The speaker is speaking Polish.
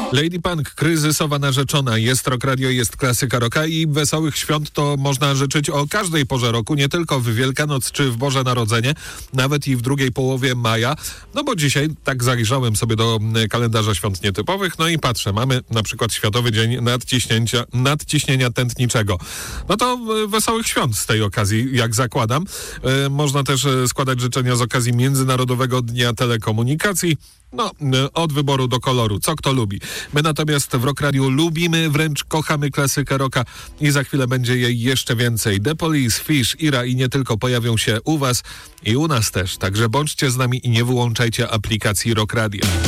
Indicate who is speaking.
Speaker 1: Lady Punk, kryzysowa narzeczona, jest Rock Radio, jest klasyka rocka i wesołych świąt to można życzyć o każdej porze roku, nie tylko w Wielkanoc czy w Boże Narodzenie, nawet i w drugiej połowie maja, no bo dzisiaj tak zajrzałem sobie do kalendarza świąt nietypowych, no i patrzę, mamy na przykład Światowy Dzień Nadciśnienia Tętniczego. No to wesołych świąt z tej okazji, jak zakładam. Można też składać życzenia z okazji Międzynarodowego Dnia Telekomunikacji. No, od wyboru do koloru, co kto lubi. My natomiast w Rock Radio lubimy, wręcz kochamy klasykę rocka i za chwilę będzie jej jeszcze więcej. The Police, Fish, Ira i nie tylko pojawią się u was i u nas też. Także bądźcie z nami i nie wyłączajcie aplikacji Rock Radio.